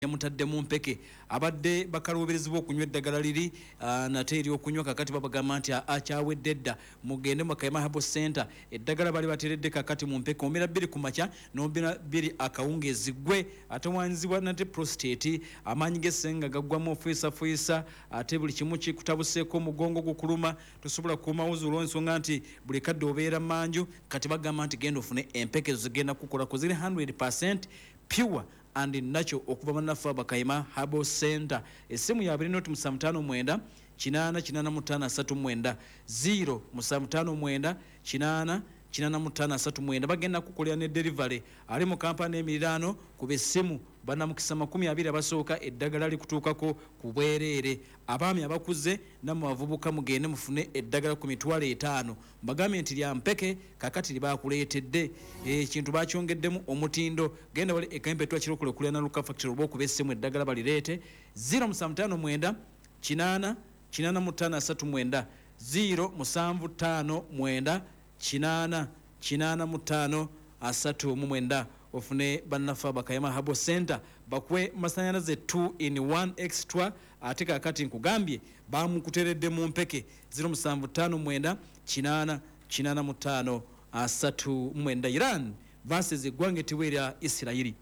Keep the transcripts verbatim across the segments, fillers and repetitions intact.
yamutaddemu mpeke abadde bakaluubirizibwa okunywa eddagala liri nate eri okunywa kakati babagamba nti akyawedde dda mugende mu Kayima Herbal Center eddagala bali bateredde kakati mu mpeke omera bbiri ku makya n'omera bbiri akawungeezi gwe atawanzibwa nate prostate amaanyi g'essenga gaggwamu ofuisa-fuisa ate buli kimu kikutabuseeko omugongo gukuluma tosobola kukuumawuzi olw'ensonga nti buli kadde obeera manju kati bagamba nti genda ofune empeke zigenda kukolako ziri one hundred percent pure and nacho okuva bannaffe Kayima Herbal Center essimu ya abiri musanvu ttaano mwenda kinaana kinaana mu ttaano asatu mu mwenda zero musanvu ttaano mwenda kinaana kinaana mu ttaano asatu mu mwenda bagenda kukolera ne delivery ali mu kampani emiriraano ku bessimu bannamukisa makumi abiri abasooka eddagala likutuukako ku bwereere abaami abakuze nammwe bavubuka mugende mufune eddagala ku mitwalo etaano mbagambye nti lya mpeke kakati libaakuleetedde ekintu bakyongeddemu omutindo genda wali ekempetwa kirokole kulya na Luka Factory oba okuba essimu eddagala balireete zero musanvu ttaano mwenda kinaana kinaana mu ttaano asatu mu mwenda zero musanvu ttaano mwenda kinaana kinaana mu ttaano asatu mu mwenda ofune bannaffe Kayima Herbal Center bakwe masanyalaze two in one extra ate kakati nkugambye bamukuteredde mu mpeke zero musanvu ttaano mwenda kinaana kinaana mu ttaano asatu mu mwenda Iran versus eggwanga ettiibwa erya Isirayiri.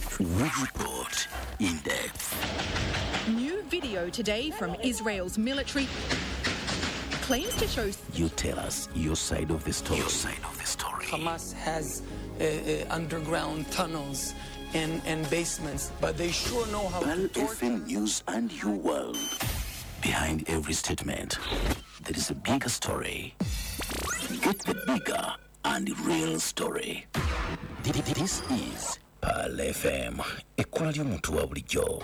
Report in depth. New video today from Israel's military claims to show. You tell us your side of the story. Your side of the story. Hamas has uh, uh, underground tunnels and, and basements, but they sure know how Pal to F M News and your world. Behind every statement, there is a bigger story. Get the bigger and real story. This is Pal F M. Ekkola ly'omuntu wa bulijjo.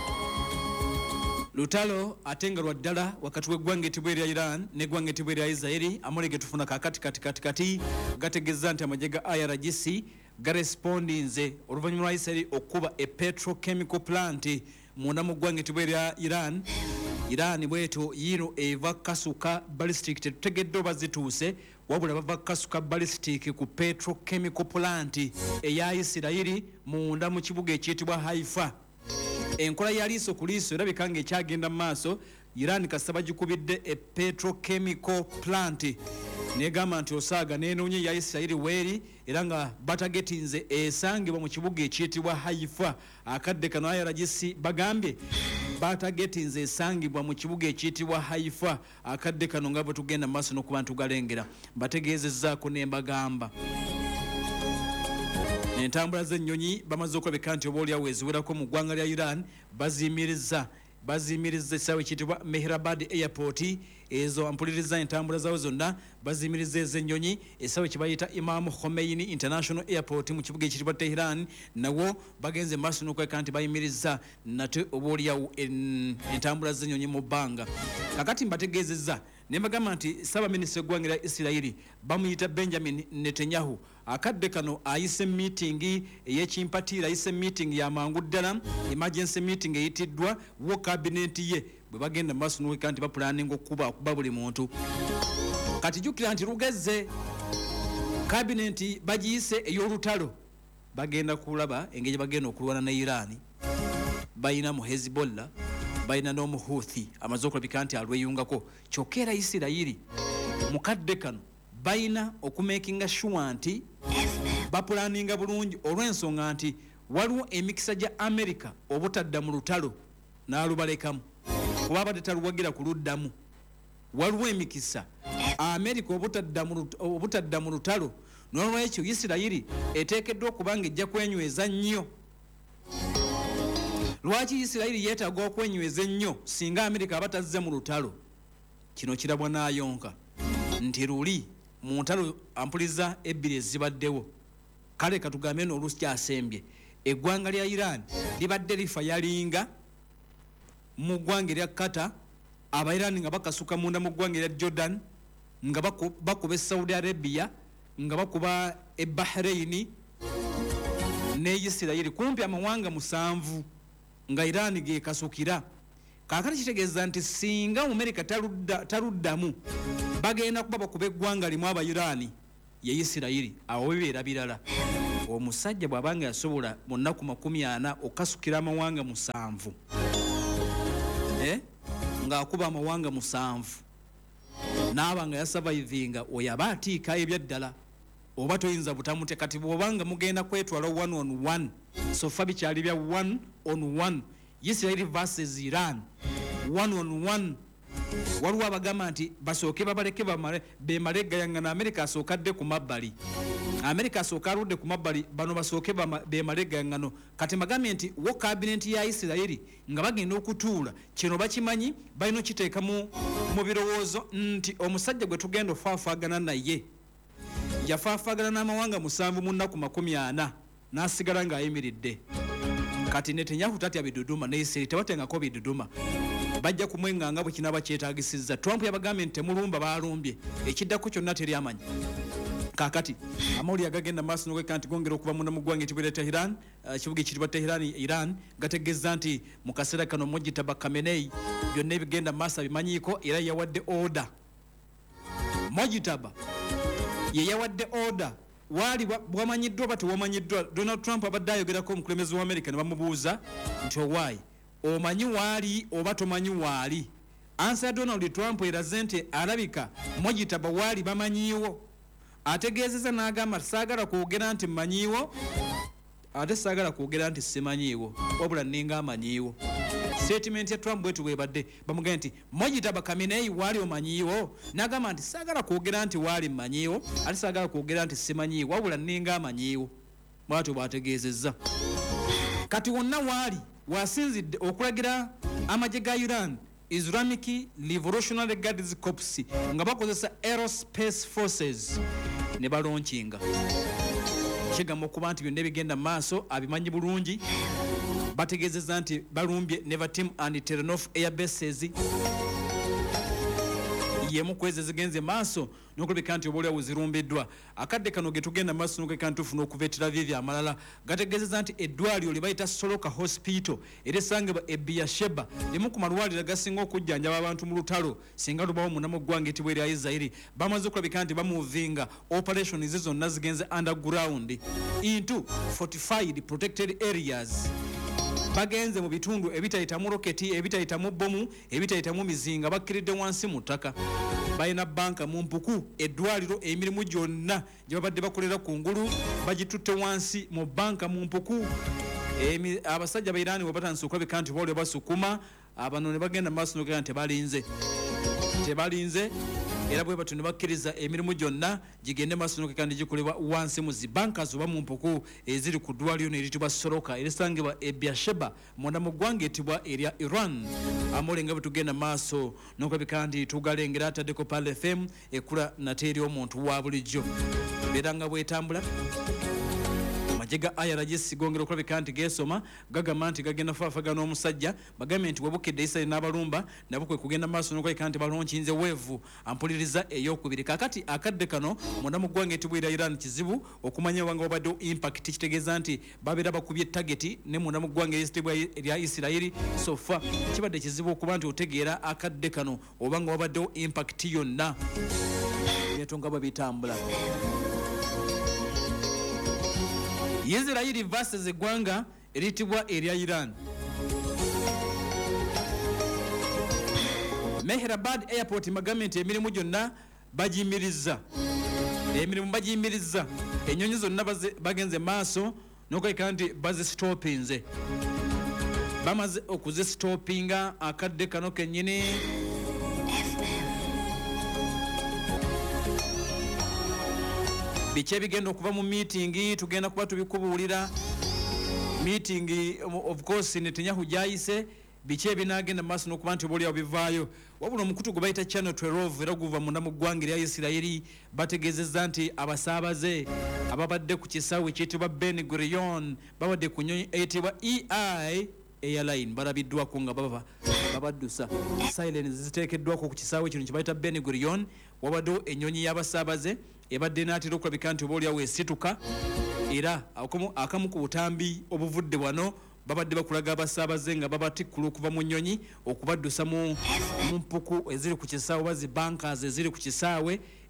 Lutalo atenga lwa ddala wakati w'eggwanga ettiibwa erya Iran n'eggwanga ettiibwa erya Israel amule ge tufuna kakati kati kati kati gategeeza nti amagye ga I R G C garespondinze oluvannyuma lwa Israel okuba e petrochemical plant munda mu ggwanga ettiibwa erya Iran. Iran bweto yino eva kasuka ballistic tetutegedde oba zituuse wabula bava kasuka ballistic ku petrochemical plant eya Israel munda mu kibuga ekiyitibwa Haifa. Enkola ya liiso ku liiso erabika ng'ekyagenda mu maaso Iran kasaba gikubidde e petrochemical plant negamba nti osaaga n'enoonye ya Isirayiri weeri era nga batagetinze esangibwa mu kibuga ekiyitibwa Haifa. Akadde kano I R G C bagambye batagetinze esangibwa mu kibuga ekiyitibwa Haifa. Akadde kano nga bwe tugenda mu maaso n'okuba ntugalengera mbategeezezzaako ne mbagamba entambula z'ennyonyi bamaze okulabika nti obaolyawo eziwerako mu ggwanga lya Iran baziyimiriza baziyimiriza essaawa ekiyitibwa Mehrabad Airport ezo mpuliriza entambula zawo zonna baziyimiriza ez'ennyonyi essaawa ekyebayita Imam Khomeini International Airport mu kibuga ekiyitibwa Tehran nawo bagenze maaso n'okulabika nti bayimiriza nate obaolyawo entambula z'ennyonyi mu bbanga. Kakati mbategeezezza ne mbagamba nti Ssaabaminisita w'eggwanga lya Isirayiri bamuyita Benjamin Netanyahu akadde kano ayise meeting ey'ekimpatiira ayise meeting ya mangu ddala emergency meeting eyitiddwa wo cabinet ye bwe bagenda mu maaso n'okulabika nti bapulaninga okuba okuba buli muntu. Kati jjukira nti lugezze cabinet bagiyise ey'olutalo bagenda kulaba engeri bagenda okulwana ne Iran bayina mu Hezbollah bayina n'omuhuthi amaze okulabika nti alweyungako kyokka era Isirayiri mukadde kano bayina okumakinga sure nti bapulaninga bulungi olw'ensonga nti waliwo emikisa gya America obutadda mu lutalo n'alubalekamu kuba abadde taluwagira ku luddamu. Waliwo emikisa America obutadda mu lutalo n'olwekyo Isirayiri eteekeddwa okubanga ejja kwenyweza nnyo. Lwaki Isirayiri yeetaaga okwenyweza ennyo singa America abatazze mu lutalo? Kino kirabwa n'ayonka nti luli mu ntalo ampuliza ebbiri ezibaddewo kale katugambe n'oluusi kyasembye eggwanga lya Iran libadde lifa yalinga mu ggwanga erya Qatar Abairani nga bakasuka munda mu ggwanga erya Jordan nga bakuba Saudi Arabia nga bakuba e Bahrain ne Isirayiri kumpi amawanga musanvu nga Iran ge kasukira. Kakati kitegeeza nti singa America taludda taluddamu bagenda kuba bakuba eggwanga limu Abairani ye Isirayiri awo bibeera birala. omusajja bw'abanga yasobola mu nnaku makumi ana okasukira amawanga musanvu eh? ng'akuba amawanga musanvu n'abanga yasavaivinga oyo aba atiika ebyaddala oba toyinza butamute kati bw'obanga mugenda kwetwala one on one so fa bikyali bya one on one Israel versus Iran one on one waliwo abagamba nti basooke babaleke bemale gayangana Amerika asookadde ku mabbali Amerika asooka aludde ku mabbali bano basooke bemale gayangano kati magambye nti wo kabineti ya Isirayiri nga bagenda okutuula kino bakimanyi balina okiteeka mu birowoozo nti omusajja gwe tugenda ofaafaagana naye yafaafaagana n'amawanga musanvu mu nnaku makumi ana n'asigala ng'ayimiridde kati Netanyahu tatya biduduma ne Isirayiri tebatengako biduduma bajja kumwenganga bwe kinaba kyetaagisizza Trump yabagambye nti temulumba balumbye ekiddako kyonna teri amanyi kakati amawulire agagenda maaso n'okweka nti gongera okuva munda mu ggwanga ekibira Tehran kibuga ekitibwa Tehran Iran gategeeza nti mu kaseera kano Mojtaba Khamenei byonna ebigenda maaso abimanyiiko era yawadde order Mojtaba ye yawadde order wali bwamanyiddwa bati wamanyiddwa Donald Trump abadde ayogerako omukulembeze wa America ne bamubuuza nti owaayi omanyi waali oba tomanyi waali ansa ya Donald Trump eraze nti alabika Mojtaba waali bamanyiiwo ategeezeza n'agamba saagala kwogera nti mmanyiiwo ate saagala kwogera nti simanyiiwo wabula ninga amanyiiwo statement ya Trump bwetu bwebadde bamugamba nti Mojtaba Khamenei waali omanyiiwo n'agamba nti saagala kwogera nti waali mmanyiiwo ate saagala kwogera nti simanyiiwo wabula ninga amanyiiwo bwatyo bwategeezezza kati wonna waali wasinzidde okulagira amagye ga Iran Islamic Revolutionary Guards Corps nga bakozesa aerospace forces ne balonkinga kigamba okuba nti byonna ebigenda maaso abimanyi bulungi bategeezezza nti balumbye Nevatim and Terenof air bases yemu kweze zigenze maaso n'okulabika nti obaolyawo zirumbiddwa akadde kano ge tugenda maaso n'okulabika nti tufuna okuva etiravivi amalala gategeezezza nti eddwaliro lye bayita Soroka Hospital erisangibwa e Beersheba limu ku malwaliro agasinga okujjanjaba abantu mu lutalo singa lubawo munda mu ggwanga etibwa erya Isirayiri bamaze okulabika nti bamuvinga operation ze zonna zigenze underground into fortified protected areas bagenze mu bitundu ebitayitamu roketi ebitayitamu bomu ebitayitamu mizinga bakiridde wansi mu ttaka balina banka mu mpuku eddwaliro emirimu gyonna gye babadde bakolera ku ngulu bagitutte wansi mu banka mu mpuku abasajja ba Iran bwe batandise okulabika nti baolwe basukuma abano ne bagenda maaso n'okugamba nti tebalinze tebalinze era bwe batyo ne bakkiriza emirimu gyonna gigende maaso n'okugamba nti gikolebwa wansi mu zibanka oba mu mpuku eziri ku ddwaliro neritibwa Soroka erisangibwa e Beersheba munda mu ggwanga etibwa erya Iran amole nga bwe tugenda maaso n'okulabika nti tugalengera ataddeko Pal F M ekula nate eri omuntu wa bulijjo beera nga bwetambula amagye ga I R G S gongera okulabika nti geesoma gagamba nti gagenda faafagana n'omusajja bagambye nti webukedde Isirayiri n'abalumba nabo kwe kugenda maaso n'okulabika nti balonkinze weevu ampuliriza ey'okubiri kakati akadde kano munda mu ggwanga etibwa erya Iran kizibu okumanya wanga wabaddewo impact kitegeeza nti babeera bakubye tageti ne munda mu ggwanga erya Isirayiri so fa kibadde kizibu okuba nti otegeera akadde kano oba nga wabaddewo impact yonna yetonga babitambula Isirayiri versus eggwanga eritibwa erya Iran. Mehrabad Airport magambye nti emirimu gyonna bagiyimirizza emirimu bagiyimirizza ennyonyi zonna bagenze maaso n'okulabika nti bazisitopinze bamaze okuzisitopinga akadde kano kennyini biki ebigenda okuva mu meeting tugenda kuba tubikubuulira meeting of course Netanyahu gyayise biki ebinaagenda maaso n'okuba nti obaolyawo bivaayo wabula omukutu gwe bayita channel twelve era guva munda mu ggwanga erya Isirayiri bategeezezza nti abasaabaze ababadde ku kisaawe ekiyitibwa Ben Gurion babadde ku nnyonyi eyitibwa E I airline balabiddwako nga baba babaddusa silence ziteekeddwako ku kisaawe kino kibayita Ben Gurion wabaddewo ennyonyi y'abasaabaze ebadde naatera okulabika nti obaolyawo esituka era akamu ku butambi obuvudde wano babadde bakulaga abasaabaze nga babatikkula okuva mu nnyonyi okubaddusa mu mpuku eziri ku kisaawe bazi bankers eziri ku kisaawe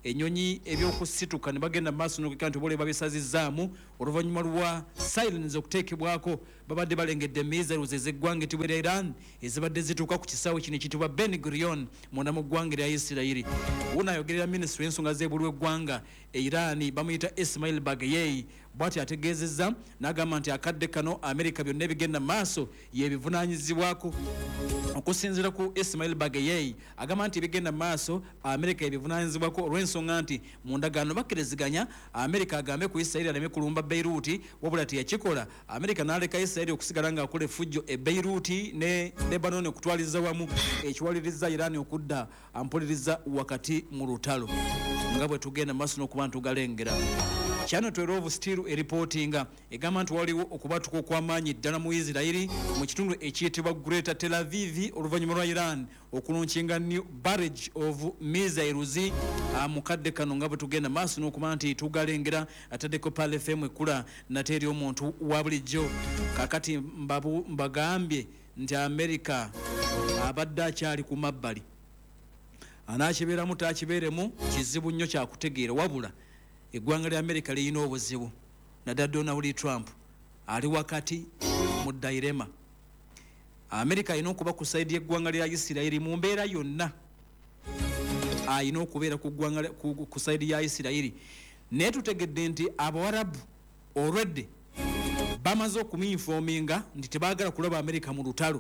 ennyonyi ebyokusituka ne bagenda mu maaso n'okukira nti oboolebwa beesazizaamu oluvannyuma lwa silence okuteekebwako babadde balengedde missiles ez'eggwanga etibwa erya Iran ezibadde zituuka ku kisaawe kino ekiyitibwa Ben Gurion munda mu ggwanga erya Isirayiri. Wuno ayogerera minisitule y'ensonga z'ebweru w'eggwanga e Iran bamuyita Ismail Bagayei bw'ati ategeezezza n'agamba nti akadde kano Amerika byonna ebigenda mu maaso yebivunaanyizibwako. Okusinziira ku Ismail Bagayei agamba nti ebigenda mu maaso Amerika yebivunaanyizibwako olw'ensonga nti mu ndagaano bakkiriziganya Amerika agambe ku Isirayiri aleme kulumba Beirut wabula teyakikola. Amerika n'aleka Isirayiri okusigala ng'akola effujjo e Beirut ne Lebanon okutwaliza wamu ekiwaliriza Iran okudda ampuliriza wakati mu lutalo nga bwe tugenda mu maaso n'okuba ntugalengera. Channel twelve still reportinga egamba nti waliwo okubatuka okw'amaanyi ddala mu Isirayiri mu kitundu ekiyitibwa Greater Tel Aviv oluvannyuma lwa Iran okulunkinga new barrage of missiles mu kadde kano nga bwe tugenda maaso n'okuba nti tugalengera ataddeko Pale F M ekula nate eri omuntu wa bulijjo. Kakati mbabu mbagambye nti Amerika abadde akyali ku mabbali anaakibeeramu taakibeeremu kizibu nnyo kyakutegeera wabula eggwanga lya Amerika lirina obuzibu naddala Donald Trump ali wakati mu dairema. Amerika alina okuba ku saidi y'eggwanga lya Isirayiri mu mbeera yonna alina okubeera ku saidi ya Isirayiri naye tutegedde nti Abawarabu already bamaze okuminfominga nti tebaagala kulaba Amerika mu lutalo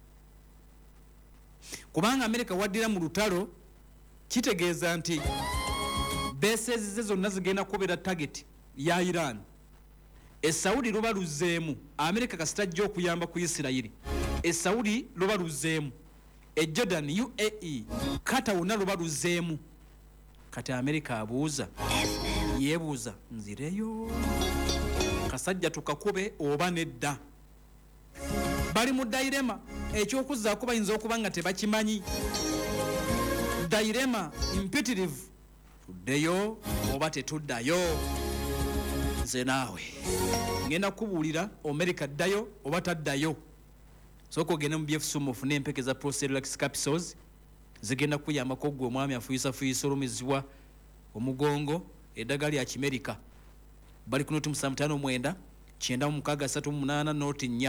kubanga Amerika waddira mu lutalo kitegeeza nti beesezize zonna zigenda kubeera target ya Iran. Esaudi lubaluzeemu Amerika kasitajja okuyamba ku Isirayiri. Esaudi lubaluzeemu e Jordan U A E kata wonna lubaluzeemu. Kati Amerika abuuza yeebuuza nzireyo kasajja tukakube oba nedda. Bali mu dairema ekyokuzzaako bayinza okuba nga tebakimanyi. Dairema imperative tuddeyo oba tetuddayo. Nze naawe ngenda kubuulira Amerika ddayo oba taddayo. Sooka ogende mu B F Suma ofune empeke za Procerelax capsules zigenda kuyambako gwe omwami afuyisafuyisa olumizibwa omugongo eddagala lya Kimerika. Bali ku noti musanvu ttaano mwenda kyenda mu mukaaga asatu mu munaana noti nnya.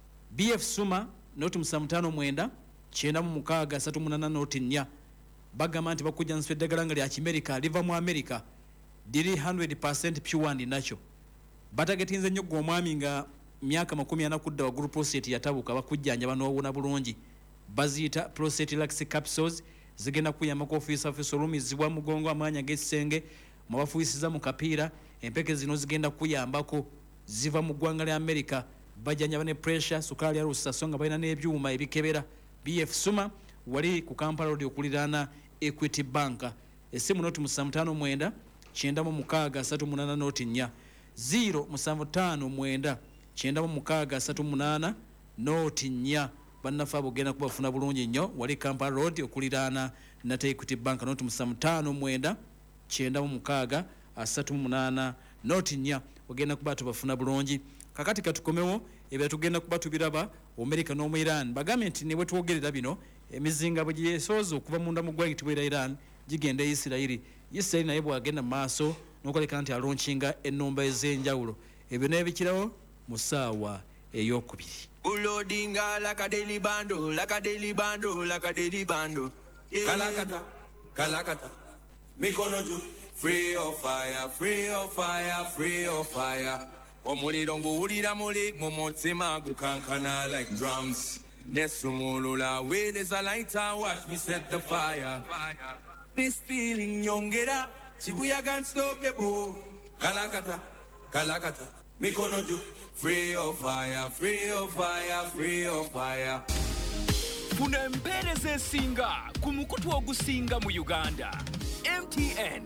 B F Suma noti musanvu ttaano mwenda kyenda mu mukaaga asatu mu munaana noti nnya. Bagamba nti bakujjanisa eddagala nga lya Kimerika liva mu Amerika liri one hundred percent pure and natural. Batagetinze nnyo gwe omwami nga myaka makumi ana kudda waggulu prostate yatabuka bakujjanja banoowona bulungi. Baziyita Procerelax capsules zigenda kuyambako ofuuyisafuyisa olumizibwa mugongo amaanyi ag'ekisenge mwabafuyisiza mu kapiira. Empeke zino zigenda kuyambako ziva mu ggwanga lya Amerika bajjanja ne pressure sukaali ya lusa so nga balina n'ebyuma ebikebera. B F Suma wali ku Kampala Road okuliraana Equity Bank. Essimu noti musanvu ttaano mwenda kyenda mu mukaaga asatu mu munaana noti nnya. zero musanvu ttaano mwenda kyenda mu mukaaga asatu mu munaana noti nnya. Bannaffe abo genda kubafuna bulungi nnyo wali Kampala Road okuliraana nate Equity Bank noti musanvu ttaano mwenda kyenda mu mukaaga asatu mu munaana noti nnya. Ogenda kuba tubafuna bulungi. Kakati katukomewo ebyo tugenda kuba tubiraba Amerika n'omu Iran. Bagambye nti ne bwe twogerera bino emizinga bwe gyesooza okuva munda mu ggwanga etibwa Iran gigenda e Isirayiri. Isirayiri naye bw'agenda mu maaso n'okoleka nti alonkinga ennumba ez'enjawulo. Ebyo n'ebikirawo mu ssaawa ey'okubiri. Ulodinga like a daily bando, like a daily bando, like a daily bando. Kalakata, kalakata. Mikono juu. Free of fire, free of fire, free of fire. Omuliro nguwulira muli mu mutima gukankana like drums. Nesumulula where there's a lighter, watch me set the fire. This feeling nyongera, chibuya can't stop the bow. Kalakata, kalakata, mikono juu. Free of fire, free of fire, free of fire. Funa empeereza esinga ku mukutu ogusinga mu Uganda. M T N.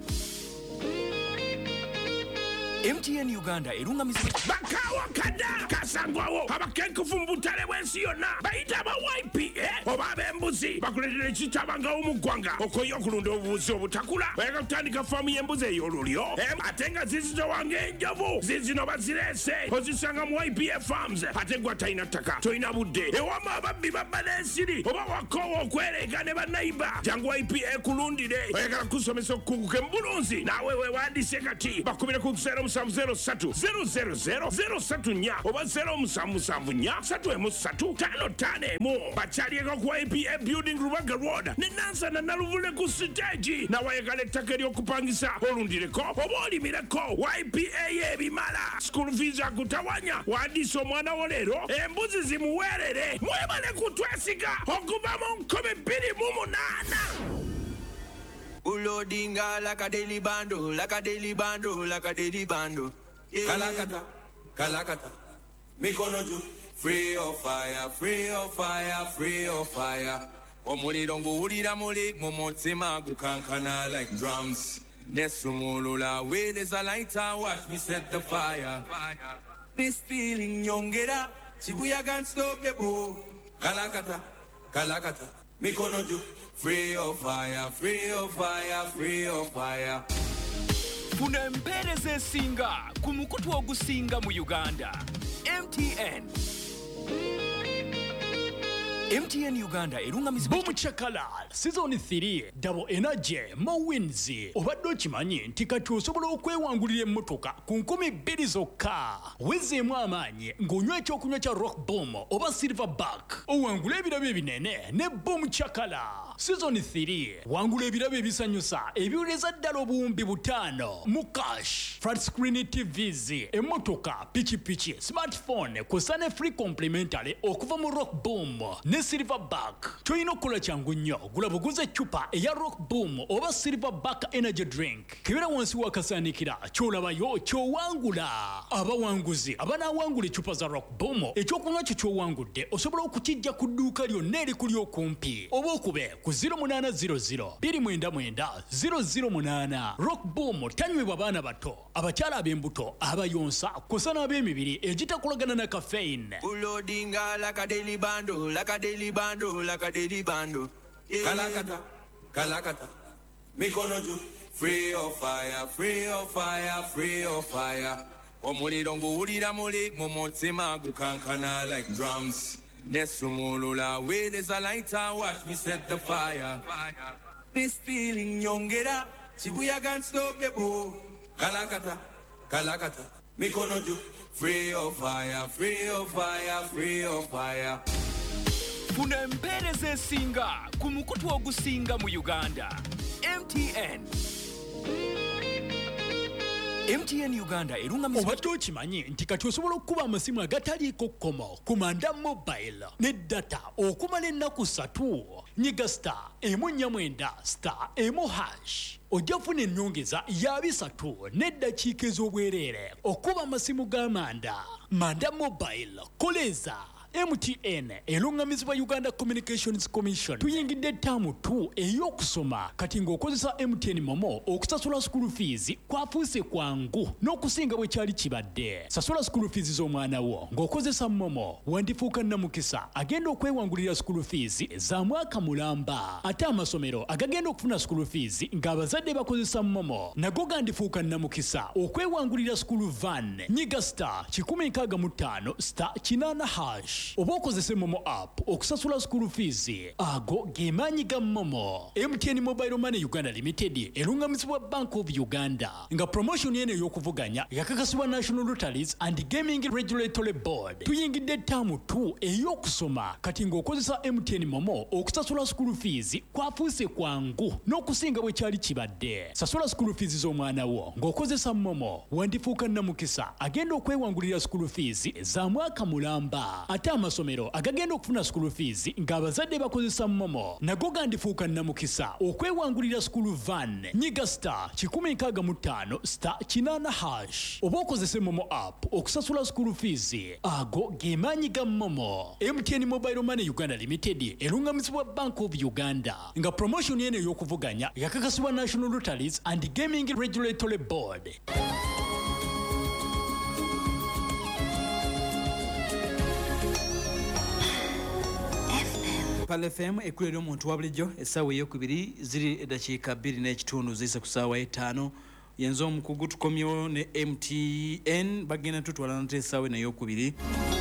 M T N Uganda erungamiza bakawa kada kasangwawo abakenkufu mbutale wensi yonna bayita aba Y P A oba ab'embuzi bakuleetera ekitabangawo mu ggwanga okoye okulunda obubuzi obutakula bayaka kutandika faamu y'embuzi ey'olulyo ate nga zizitowanga enjovu zizino bazireese ozisanga mu I P A Farms ate gwa talina ttaka tolina budde ewama ababbi babba n'ensiri oba wakoowa okwereega ne bannayiba jangu I P A kulundire oyagala kusomesa okukunguka embulunzi naawe weewandiise kati bakubire ku zero musanvu zero ssatu zero zero zero zero ssatu nnya oba zero musanvu musanvu nnya ssatu emu ssatu ttaano ttaano emu bakyalieko ku I P A Building Rubaga Road ne Nansana Naluvule ku siteegi nawayagala ettaka ery'okupangisa olundireko oba olimireko I P A y'ebimala school fees akutawanya wandiisa omwana wo leero embuzi zimuweerere mwebale kutwesiga okuva mu nkumi bbiri mu munaana. Ulodinga like a daily bando, like a daily bando, like a daily bando. Yeah. Kalakata, kalakata, mikonoju, free of fire, free of fire, free of fire. Omuli dongo ulira muli, momotima gukankana like drums. Nesumulula, where there's a lighter, watch me set the fire. This feeling yongera, Shibuya can't stop the boom. Kalakata, kalakata, mikonoju. Free of fire, free of fire, free of fire. Funa empeereza esinga ku mukutu ogusinga mu Uganda. M T N. M T N Uganda erungamizibwa Boom Chakalal Season three Double Energy Mo Wins. Obadde okimanyi nti kati osobola okwewangulira emmotoka ku nkumi bbiri zokka. Wezeemu amaanyi ng'onywa ekyokunywa kya Rock Boom oba Silverback. Owangula ebirabo ebinene ne Boom Chakala. Season three wangula ebirabo ebisanyusa ebiwuleza ddala obuwumbi butaano mu cash. Flat screen T Vs, emmotoka, pichipichi, smartphone kw'ossa ne free complimentary okuva mu Rock Boom ne Silverback. Toyina okukola kyangu nnyo gula buguze eccupa eya Rock Boom oba Silverback energy drink. Kebera wansi wakasaanikira ky'olabayo ky'owangula. Abawanguzi abanaawangula eccupa za Rock Boom ekyokunywa kyo ky'owangudde osobola okukijja ku dduuka lyonna erikuli okumpi oba okube ku zero munana zero zero two nine nine zero zero munana. Rock Boom tanywebwa baana bato, abakyala ab'embuto, abayonsa kw'ossa n'ab'emibiri egitakolagana na caffeine. Ulodinga like a daily bando, like a daily bando, like a daily bando. Yeah. Kalakata, kalakata, mikonoju, free of fire, free of fire, free of fire. Omuli dongo ulira muli, momotima gukankana like drums. Nesumulula, where there's a lighter, watch me set the fire. This feeling yongera, Shibuya can't stop the boom. Kalakata, kalakata, mikonoju, free of fire, free of fire, free of fire. Funa empeereza esinga ku mukutu ogusinga mu Uganda. M T N. M T N Uganda erungamizibwa. Obadde okimanyi nti kati osobola okukuba amasimu agataliiko kkomo ku Manda Mobile ne data okumala ennaku ssatu. Nyiga star emu nnya mwenda star emu hash. Ojja kufuna ennyongeza ya bisatu n'eddakiika ez'obwereere okuba amasimu ga Manda. Manda Mobile koleza. M T N elungamizibwa Uganda Communications Commission. Tuyingidde ttaamu two ey'okusoma kati ng'okozesa M T N Momo okusasula school fees kwafuuse kwangu n'okusinga bwe kyali kibadde. Sasula school fees z'omwana wo ng'okozesa Momo wandifuuka nnamukisa agenda okwewangulira school fees za mwaka mulamba. Ate amasomero agagenda okufuna school fees ng'abazadde bakozesa Momo nago gandifuuka nnamukisa okwewangulira school van. Nyiga star kikumi nkaaga mu ttaano star kinaana hash. Oba okozese Momo app okusasula school fees ago ge maanyi ga Momo. M T N Mobile Money Uganda Limited erungamizibwa Bank of Uganda nga promotion eno ey'okuvuganya yakakasibwa National Lotteries and Gaming Regulatory Board. Tuyingidde ttaamu two ey'okusoma kati ng'okozesa M T N Momo okusasula school fees kwafuuse kwangu n'okusinga bwe kyali kibadde. Sasula school fees z'omwana wo ng'okozesa Momo wandifuuka nnamukisa agenda okwewangulira school fees za mwaka mulamba. Ate amasomero agagenda okufuna school fees ng'abazadde bakozesa Momo nago gandifuuka nnamukisa okwewangulira school van. Nyiga star kikumi nkaaga mu ttaano star kinaana hash. Oba okozese Momo app okusasula school fees ago ge maanyi ga Momo. M T N Mobile Money Uganda Limited erungamizibwa Bank of Uganda nga promotion eno ey'okuvuganya yakakasibwa National Lotteries and Gaming Regulatory Board. Pal F M ekulira omuntu wa bulijjo essaawa ey'okubiri ziri eddakiika bbiri n'ekitundu ziyise ku ssaawa etaano yenza omukugu tukomyewo ne M T N bagenda tutwala nate essaawa eno ey'okubiri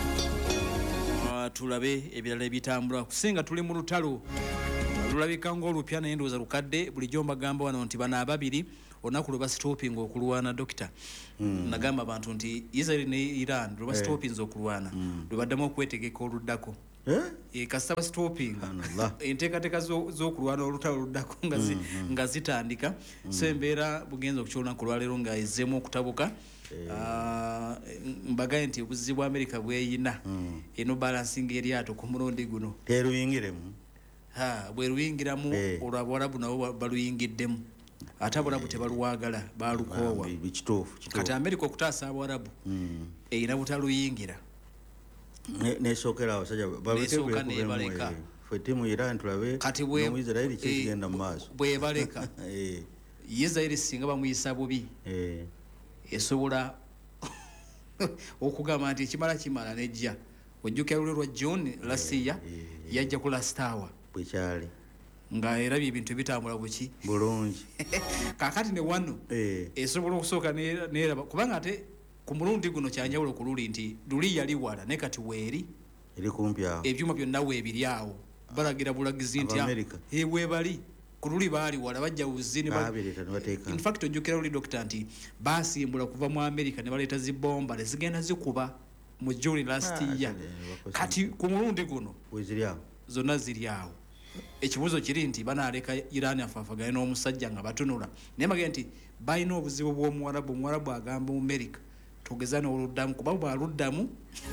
uh, tulabe ebirala ebitambula kusinga tuli mu lutalo lulabika ng'olupya naye ndowooza lukadde bulijjo mbagamba wano nti bano ababiri olunaku lwe basitoopinga okulwana dokita mm. nagamba abantu nti Israel ne Iran lwe basitoopinze okulwana mm. lwe baddamu okwetegeka oluddako eh e kasaba stopping enteekateeka z'okulwana olutalo luddako nga zi, mm-hmm. nga zitandika mm. so embeera bugenza okukyoluna ku lwaleero nga ezzeemu okutabuka eh. uh, mbagaye nti obuzizi bwa Amerika bweyina mm. eno balancing eryato ku mulundi guno teruyingiremu ha bwe ruyingiramu eh. olw'Abawarabu nabo baluyingiddemu ate Abawarabu tebaluwaagala balukoowa bikituufu kati Amerika okutaasa Abawarabu mm. eyina butaluyingira nesokera abasajja nesoka nebaleka ffe ttiimu Iran tulabe mu Israel kigenda mu maaso bwe baleka Israel singa bamuyisa bubi esobola okugamba nti ekimala kimala nejja ojjukira lulwe lwa John lasiya yajja ku lastawa bwekyali nga era ebintu bitambula buki bulungi kakati ne wano esobola okusooka neraba kubanga ate ku mulundi guno kyanjawulo ku luli nti luli yali wala ne kati weeri eri kumpi awo ebyuma byonna weebiri awo balagira bulagizi nti ewe bali ku luli baali wala bajja uzini in fact ojjukira luli dokita nti baasimbula kuva mu Amerika ne baleeta zibomba ne zigenda zikuba mu June last year kati ku mulundi guno weziri awo zonna ziri awo ekibuzo kiri nti banaaleka Iran afaafagane n'omusajja nga batunula naye bagenda nti balina obuzibu bw'omuwarabu omuwarabu agamba mu Amerika tugezana oluddamu kuba bwaluddamu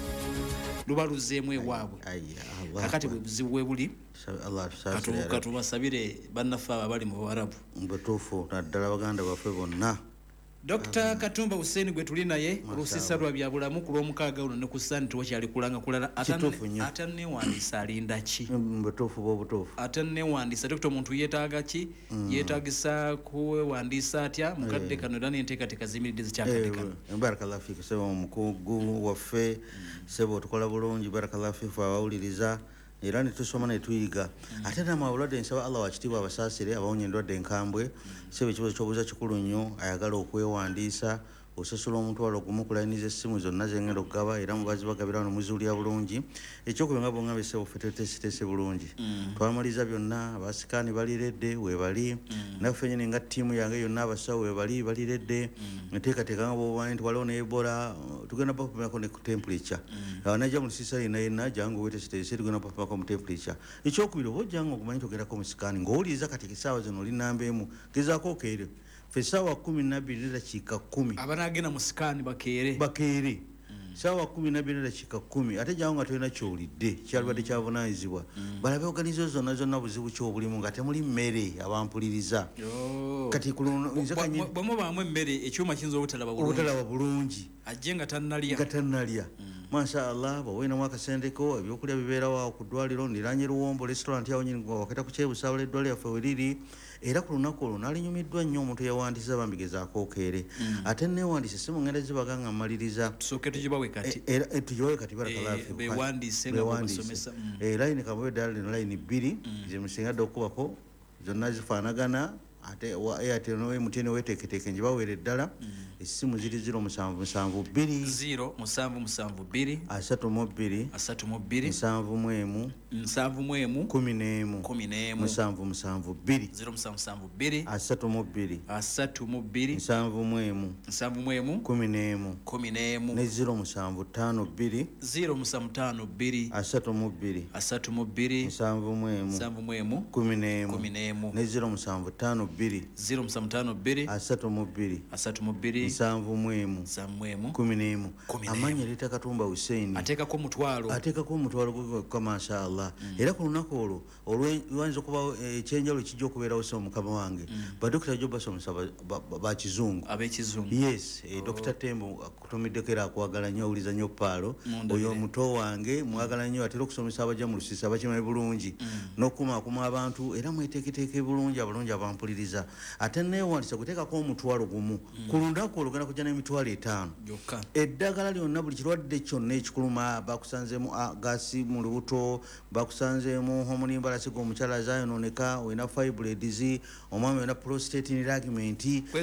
luba luzeemu ewaabwe kakati bwe buzibu bwe buli katubasabire bannaffe abo abali mu Bawarabu mbutuufu naddala baganda baffe bonna Dokita Katumba Hussein gwe tuli naye olusiisa lwa bya bulamu ku lw'omukaaga uno ne ku ssande tewakyali kulanga kulala ate neewandiisa alinda ki mbutuufu bw'obutuufu ate neewandiisa dokita omuntu yeetaaga ki yeetaagisa kuwewandiisa atya mukadde kano era n'enteekateeka ziyimiridde zikyakatekano barakallahu fiik sebo omukugu waffe sebo tukola bulungi barakallahu fiik abawuliriza era netusoma netuyiga ate namawulwadde nsaba Allah wakitiibwa abasaasire abawonye endwadde enkambwe sebe ekibuzo ky'obuuza kikulu nnyo ayagala okwewandiisa osasula omutwalo gumu kulayiniza essimu zonna zengenda okugaba era mubazi bagabira wano muzuulya bulungi ekyokubi nga bonga bese buffe tetesitese bulungi twamaliza byonna abasikaani baliredde webali naffe nyini nga ttiimu yange yonna abasawo webali baliredde enteekateeka nga bwobani nti waliwo ne Ebola tugenda bapimako ne ku temperature najja mu lusiisa yenna yenna jangu wetesitese tugenda bapimako mu temperature ekyokubiri oba ojjanga okumanyi togerako mu sikaani ng'owuliriza kati essaawa zino oli namba emu gezaako okeere fe sawa kumi na bbiri n'eddakiika kkumi abanagenda mu sikaani bakeere bakeere sawa kumi na bbiri n'eddakiika kkumi ate jangu nga tolina kyolidde kyalibadde kyavunaanyizibwa balabe oganizo zonna zonna buzibu kyobulimu nga temuli mmere abampuliriza kati bwe mubaamu emmere ekyuma kiyinza obutalaba bulungi ajje nga tannalya nga tannalya mashallah bwaweenamu akasenteko ebyokulya bibeerawo ku ddwaliro ndiranye Luwombo restaurant yawo nyini wakata ku kyebusaawula eddwaliro yaffe weriri era ku lunaku olwo nalinyumiddwa nnyo omuntu yawandiisa bambigezaako okeere ate neewandiise simu ngenda zibaga nga mmaliriza tusooke tugibawe kati tugibawe kati barakalaafi layini kamuwe ddala lino layini bbiri zemusingadde okukubako zonna zifaanagana ate wa Airtel no M T N weteeketeeke njibaweere ddala essimu ziri ziro musanvu musanvu bbiri ziro musanvu musanvu bbiri asatu mu bbiri asatu mu bbiri musanvu mu emu musanvu mu emu kumi n'emu kumi n'emu musanvu musanvu bbiri ziro musanvu musanvu bbiri asatu mu bbiri asatu mu bbiri musanvu mu emu musanvu mu emu kumi n'emu kumi n'emu ne ziro musanvu ttaano bbiri ziro musanvu ttaano bbiri asatu mu bbiri asatu mu bbiri musanvu mu emu musanvu mu emu kumi n'emu kumi n'emu ne ziro musanvu ttaano bbiri ziro musanvu ttaano bbiri asatu mu bbiri asatu mu bbiri musanvu mu emu musanvu mu emu kumi n'emu amannya leeta Katumba Hussein ateekako omutwalo ateekako omutwalo gwe mashallah era ku lunaku olwo olwayinza okubawo ekyenjawulo kijja okubeerawo so mukama wange badokita jo basomesa bakizungu ab'ekizungu yes dokita Tembo akutumiddeko era akwagala nnyo awuliza nnyo paalo oyo omuto wange mwagala nnyo atera okusomesa abajja mu lusiisa abakimanyi bulungi n'okukumaakuma abantu era mweteeketeeke bulungi abalungi abampuliriza abampuliriza ate neewandisa kuteekako omutwalo gumu ku lunaku olugenda kujja n'emitwalo etaano eddagala lyonna buli kirwadde kyonna ekikuluma bakusanzeemu gasi mu lubuto bakusanzeemu homunimbalasi g'omukyala azayononeka olina fibroids omwami olina prostate enlargement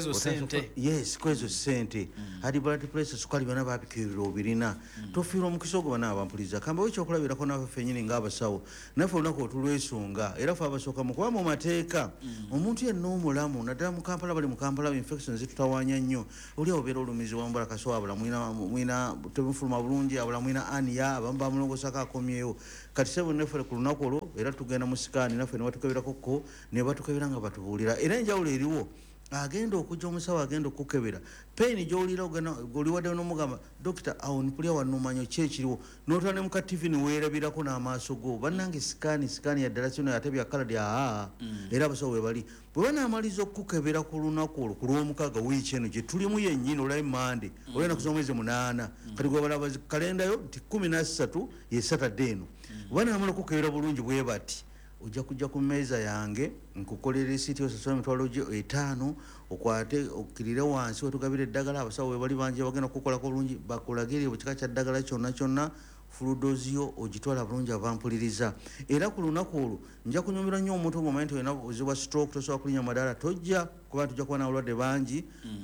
yes kwezo sente hadi blood pressure sukali byonna babikirira obirina tofiirwa omukisa ogwo bana abampuliriza kambawo ekyokulabirako naffe ffennyini ng'abasawo naffe olunaku otulwesonga era ffe abasooka mu kuba mu mateeka omuntu yenna omulamu naddala mu kampala bali mu kampala infections zitutawaanya nnyo oli obeera olumizi wambula kaso abula mwina temufuluma bulungi abula mwina ania abamu bamulongosako akomyewo kati sebo neffe ku lunaku olwo era tugenda mu sikaani naffe ne batukeberakokko ne batukebera nga batubuulira era enjawulo eriwo agenda okujja omusawo agenda okukebera pain gy'olira oliwadde n'omugamba dokita awo nipulya wannumanyo ki ekiriwo n'otula ne muka tv niweerabirako n'amaaso go bannange sikaani sikaani yaddala kino ate byakala lya era abasawo we bali bwe banaamaliza okukebera ku lunaku olwo ku lw'omukaaga wiiki eno gye tulimu yennyini olwayi mande olwena kusoma mwezi munaana kati gwe balaba kalendayo nti kumi na ssatu ye satadde eno bwe banaamala okukebera bulungi bwe bati ojja kujja ku mmeeza yange nkukolera esiti osasula emitwalo gye etaano okwate okkirire wansi wetugabira eddagala abasawo we bali bangi bagenda kukolako bulungi bakulagirire bwe kika kya ddagala kyonna kyonna fuludozio ogitwala bulungi abampuliriza era ku lunaku olwo nja kunyumira nnyo omuntu ng'omanyi nti olina buzibu bwa stroke tosobola kulinya madaala tojja kuba tujja kuba n'abalwadde bangi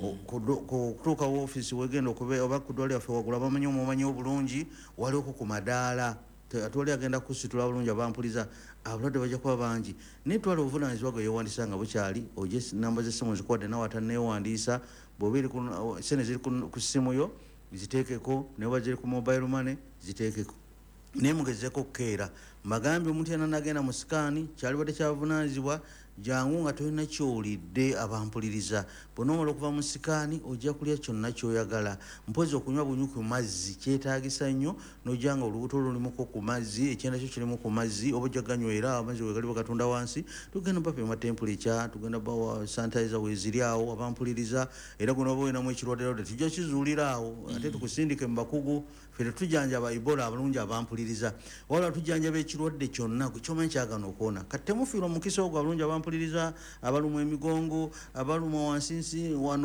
okutuuka woofiisi wegenda oba ku ddwaliro yaffe wagula bamanyi omumanyi obulungi walioko ku madaala atwali agenda kusitula bulungi abampuliza abalwadde bajja kuba bangi naye twala obuvunaanyizibwa gwe yeewandiisa nga bukyali ojje namba z'essimu zikuwadde nawe ataneewandiisa bw'oba sente ziri ku ssimu yo ziteekeko neba ziri ku mobile money ziteekeko naye mugezeeko okukeera mbagambye omuntu yena nagenda mu sikaani kyalibadde kyabuvunaanyizibwa jangu nga tolina kyolidde abampuliriza bw'onoomala okuva mu sikaani ojja kulya kyonna kyoyagala mpozi okunywa bunywi ku mazzi kyetaagisa nnyo n'ojja nga olubuto lulimuko ku mazzi ekyenda kyo kirimu ku mazzi oba ojja ganywera amazzi we gali bagatunda wansi tugenda bapima temperature tugenda bawa sanitizer weeziri awo abampuliriza era guno oba olinamu ekirwadderodde tujja kizuulira awo ate tukusindike mu bakugu ffe tetujanjaba ibola abalungi abampuliriza wala tujanjaba ekirwadde kyonna kyomanyi kyagana okwona kati temufiirwa omukisa ogwo abalungi abampuliriza abaluma emigongo abaluma wansinsi wano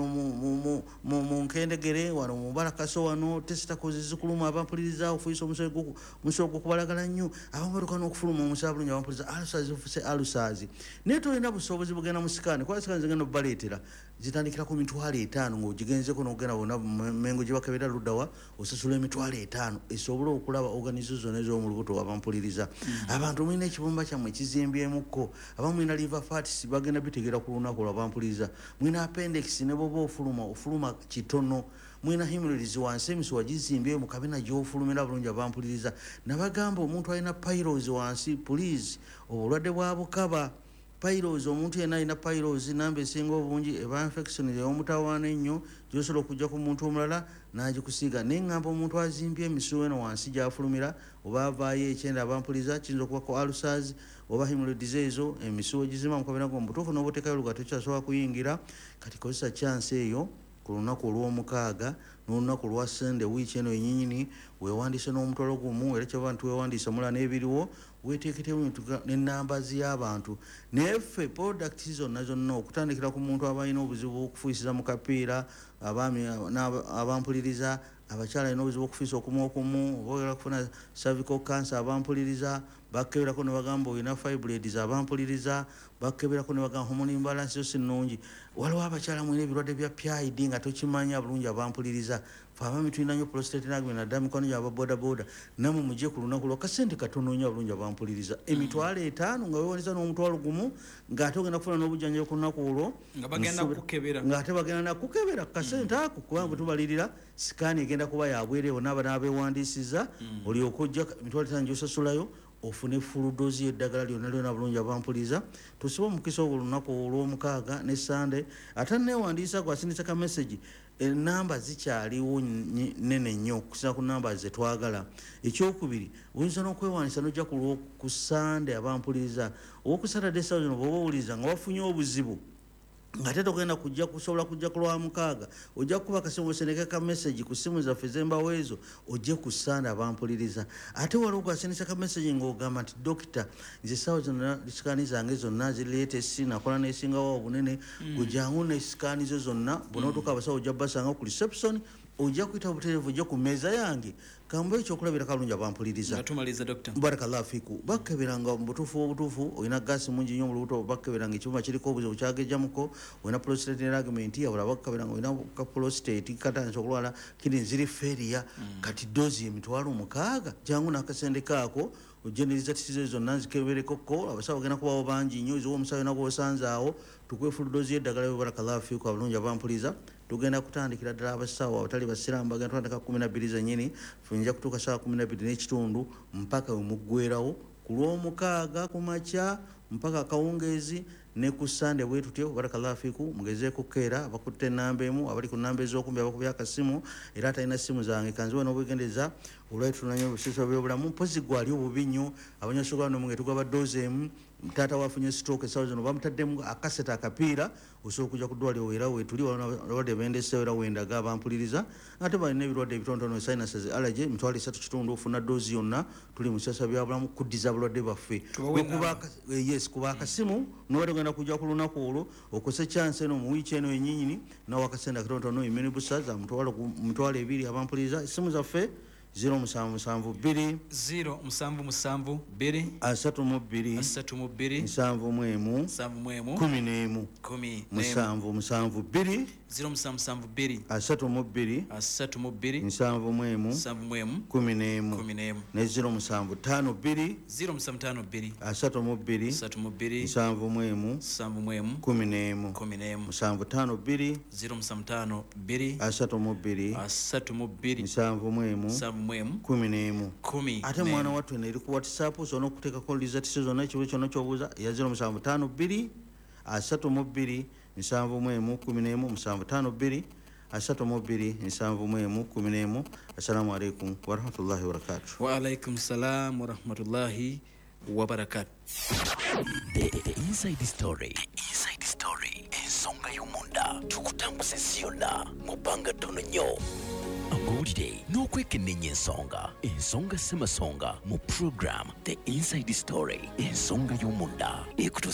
mu nkendegere wano mu balakaso wano tesitakozi zikuluma abampuliriza ofuisa omusolo gwokubalagala nnyo abamatuka n'okufuluma omusolo bulungi abampuliriza alusazi ofuse alusazi naye tolina busobozi bugenda mu sikaani kuba sikaani zigenda obubaleetera zitandikira ku mitwalo etaano ng'ogigenzeko n'ogenda bonna mengo gye bakebera luddawa osasula emitwalo etaano esobole okulaba organizo zonna ez'omu lubuto abampuliriza abantu mulina ekibumba kyammwe ekizimbyemukko abamu mulina liver fats bagenda bitegeera ku lunaku lwabampuliriza mulina appendix ne bwoba ofuluma ofuluma kitono mulina hemorrhoids wansi emisuwa gizimbye mu kabina gy'ofulumira bulungi abampuliriza nabagamba omuntu alina pyros wansi please obulwadde bwa bukaba pyros omuntu yenna alina pyros namba esinga obungi eba infection ey'omutawaana ennyo gyosobola okujja ku muntu omulala n'agikusiiga naye ngamba omuntu azimbye emisuwa eno wansi gy'afulumira oba avaayo ekyenda abampuliza kiyinza okuba ku ulcers oba hemorrhoids ezo emisuwa egizimba mu kabina gwo mutuufu n'obuteekayo lugato kyasobola kuyingira kati kozesa chance eyo ku lunaku olw'omukaaga n'olunaku olwa sande wiiki eno yennyini weewandiise n'omutwalo gumu era kyova nti weewandiisa mulala n'ebiriwo weeteeketemu n'ennamba y'abantu naye ffe products zonna zonna okutandikira ku muntu abalina obuzibu bw'okufuuyisiza mu kapiira abaami abampuliriza abakyala alina obuzibu bw'okufiisa okumu okumu obaogera kufuna cervical cancer abampuliriza bakkeberako ne bagamba olina fibroids abampuliriza bakkeberako ne bagamba hormone imbalance yosi nnungi waliwo abakyala mwina ebirwadde bya P I D nga tokimanya bulungi abampuliriza fe abaami tulina nnyo prostate enlargement naddala mikono gyaba bodaboda namwe mujje ku lunaku lwakasente katono nnyo abalungi abampuliriza emitwalo etaano nga weewaniza n'omutwalo gumu ng'ate ogenda kufuna n'obujjanjabi ku lunaku olwo ng'ate bagenda nakukebera kasente ako kubanga bwe tubalirira sikaani egenda kuba yabwereewo n'aba n'abeewandiisiza olyoka ojja emitwalo etaano gy'osasulayo ofune fuludozi y'eddagala lyonna lyonna bulungi abampuliriza tusiba omukisa ogwo olunaku olw'omukaaga ne sande ate neewandiisa gwasindisa ka message enamba zikyaliwo nene nnyo okusinza ku namba zetwagala ekyokubiri oyinza n'okwewandiisa n'ojja ku sande abampuliriza owoku saturday thousand bw'oba owuliriza nga wafunye obuzibu ngate togenda kujja kusobola kujja ku lwa mukaaga ojja kuba kasimu seneka ka message ku simu zaffe zembaweezo ojje kusanda abampuliriza ate waliwo kwasindisa ka message ng'ogamba nti dokita nze sawa zonna sikaani zange zonna zirireete si nakola nesingawo obunene gujangu ne sikaani zo zonna bonootuka abasawo ojja basanga ku reception ojja kuyita butereevu ojja ku meeza yange kambe ekyokulabira kalungi abampuliriza tumaliza doctor barakallahu fiku bakkeberanga mu butuufu obutuufu olina gaasi mungi nnyo mu lubuto bakkeberanga ekibuba kiriko obuzibu kyagejjamuko olina prostate enlargement abula bakkeberanga olina ka prostate katandisa okulwala kidney ziri failure kati dozi emitwalo mukaaga jangu n'akasende kaako ojeneriza tisizo zonna nzikeberekoko abasawo bagenda kubawo bangi nnyo eziwa omusawo yona gwosanzaawo tukwefulu dozi y'eddagala barakallahu fiku abalungi abampuliriza tugenda kutandikira ddala abasawo abatali basiraamu bagenda kutandika kumi na bbiri zennyini fenja kutuuka saa kumi na bbiri n'ekitundu mpaka wemuggwerawo ku lw'omukaaga ku makya mpaka akawungeezi ne ku sande bwe tutyo barakallahu fiku mugezeeko keera abakutte ennamba emu abali ku nnamba ez'okumbi abakubya akasimu era atalina simu zange kanziwe n'obwegendeza olwali tunanya obusiso by'obulamu mpozi gwali obubi nnyo abanyasogola nomunge tugaba doozi emu taata wafunye stroke esawo zino bamutaddemu akaseta akapiira osobola okujja ku ddwaliro era wetuli abalwadde bendeseewo era wendaga abampuliriza ate balina ebirwadde ebitonotono sinuses allergy emitwalo esatu kitundu ofuna doozi yonna tuli mu bisasa bya bulamu kuddiza abalwadde baffe yes kuba akasimu nobadde ogenda kujja ku lunaku olwo okose chance eno mu wiiki eno yennyini nawo akasente akatonotono eminibusa za mitwalo ebiri abampuliriza esimu zaffe zero musanvu musanvu bbiri zero musanvu musanvu bbiri asatu mu bbiri asatu mu bbiri musanvu mu emu musanvu mu emu kumi n'emu kumi musanvu musanvu bbiri zero musanvu musanvu bbiri asatu mu bbiri asatu mu bbiri musanvu mu emu musanvu mu emu kumi n'emu kumi n'emu ne zero musanvu ttaano bbiri zero musanvu ttaano bbiri asatu mu bbiri asatu mu bbiri musanvu mu emu musanvu mu emu kumi n'emu kumi n'emu musanvu ttaano bbiri zero musanvu ttaano bbiri asatu mu bbiri asatu mu bbiri musanvu mu emu musanvu mu emu kumi n'emu kumi ate mwana wattu eri ku whatsapp osobola okuteekako lizatisi zonna ekibuzo kyonna kyobuuza ya zero musanvu ttaano bbiri asatu mu bbiri musanvu mu emu kumi n'emu musanvu ttaano bbiri asatu mu bbiri musanvu mu emu kumi n'emu assalamu alaikum warahmatullahi wabarakatuh wa alaikum salam warahmatullahi wabarakatuh The, the inside story. The inside story. Ensonga y'omunda tukutambuza ensi yonna mu bbanga ttono nnyo. Amawulire n'okwekenneenya ensonga. Ensonga ssemasonga mu program The Inside Story. Ensonga y'omunda ekutuusa